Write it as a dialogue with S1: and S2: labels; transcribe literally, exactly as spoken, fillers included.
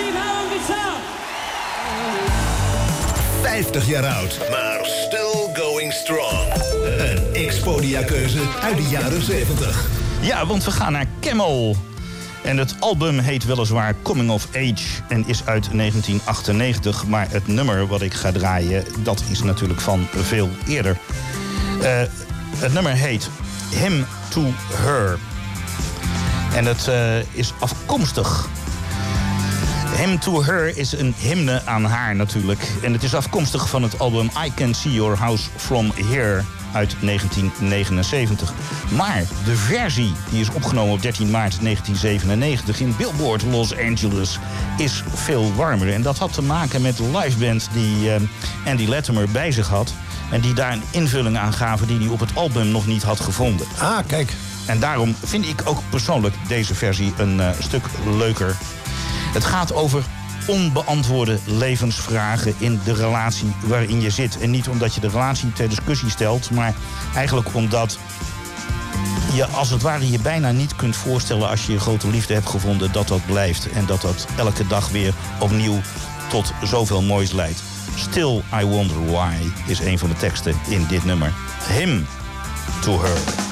S1: Steve Howe on guitar.
S2: vijftig jaar oud, maar still going strong. Een X-Podia-keuze uit de jaren zeventig.
S3: Ja, want we gaan naar Camel. En het album heet weliswaar Coming of Age en is uit negentien achtennegentig. Maar het nummer wat ik ga draaien, dat is natuurlijk van veel eerder. Uh, het nummer heet Hymn to Her. En het uh, is afkomstig. Hymn to Her is een hymne aan haar natuurlijk. En het is afkomstig van het album I Can See Your House From Here uit negentien negenenzeventig. Maar de versie die is opgenomen op dertien maart negentien zevenennegentig in Billboard Los Angeles is veel warmer. En dat had te maken met de liveband die uh, Andy Latimer bij zich had. En die daar een invulling aan gaven die hij op het album nog niet had gevonden.
S4: Ah, kijk.
S3: En daarom vind ik ook persoonlijk deze versie een uh, stuk leuker. Het gaat over onbeantwoorde levensvragen in de relatie waarin je zit. En niet omdat je de relatie ter discussie stelt, maar eigenlijk omdat je als het ware je bijna niet kunt voorstellen als je je grote liefde hebt gevonden dat dat blijft. En dat dat elke dag weer opnieuw tot zoveel moois leidt. Still I Wonder Why is een van de teksten in dit nummer. Hymn to Her.